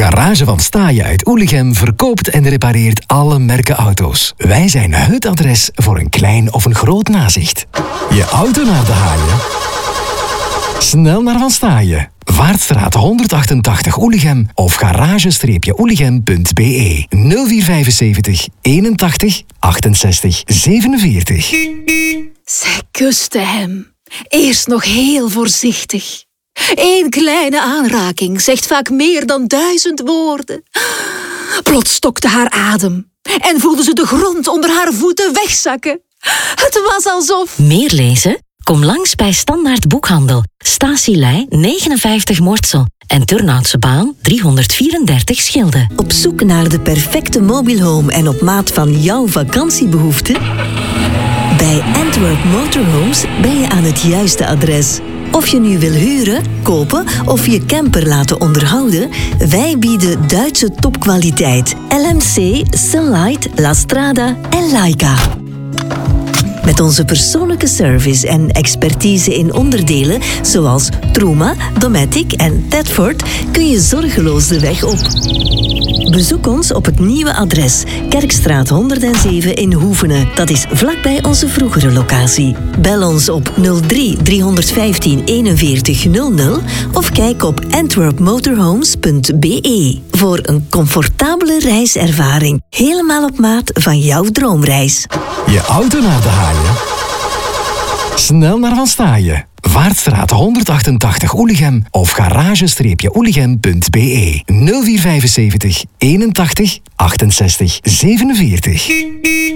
Garage van Staaien uit Oelichem verkoopt en repareert alle merken auto's. Wij zijn het adres voor een klein of een groot nazicht. Je auto naar de haaien? Snel naar Van Staaien. Vaartstraat 188 Oelichem of garage-oelichem.be 0475 81 68 47. Zij kuste hem. Eerst nog heel voorzichtig. 1 kleine aanraking zegt vaak meer dan 1000 woorden. Plots stokte haar adem en voelde ze de grond onder haar voeten wegzakken. Het was alsof... Meer lezen? Kom langs bij Standaard Boekhandel. Statielei 59 Mortsel en Turnhoutse Baan 334 Schilde. Op zoek naar de perfecte mobile home en op maat van jouw vakantiebehoeften? Bij Antwerp Motorhomes ben je aan het juiste adres. Of je nu wil huren, kopen of je camper laten onderhouden, wij bieden Duitse topkwaliteit. LMC, Sunlight, La Strada en Laika. Met onze persoonlijke service en expertise in onderdelen zoals Truma, Dometic en Tedford kun je zorgeloos de weg op. Bezoek ons op het nieuwe adres, Kerkstraat 107 in Hoevenen. Dat is vlakbij onze vroegere locatie. Bel ons op 03 315 41 00 of kijk op antwerpmotorhomes.be voor een comfortabele reiservaring. Helemaal op maat van jouw droomreis. Je auto naar de haaien? Snel naar Van Staaien. Vaartstraat 188 Oelichem of garage-oelichem.be 0475 81 68 47.